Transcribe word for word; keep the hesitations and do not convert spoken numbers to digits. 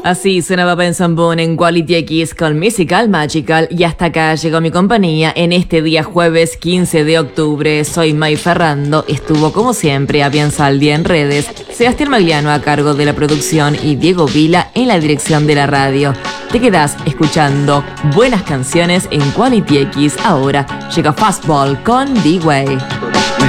Así sonaba Ben Zambon en Quality X con Musical Magical, y hasta acá llegó mi compañía en este día jueves quince de octubre. Soy May Ferrando, estuvo como siempre Avian Saldi en redes, Sebastián Magliano a cargo de la producción y Diego Vila en la dirección de la radio. Te quedás escuchando buenas canciones en Quality X. Ahora llega Fastball con D-Way.